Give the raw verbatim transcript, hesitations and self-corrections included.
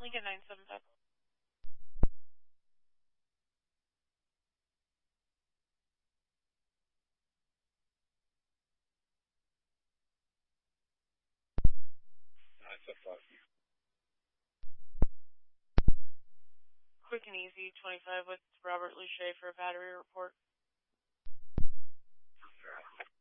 Lincoln nine seven five. nine seven five. Quick and Easy twenty-five with Robert Luche for a battery report. Sure.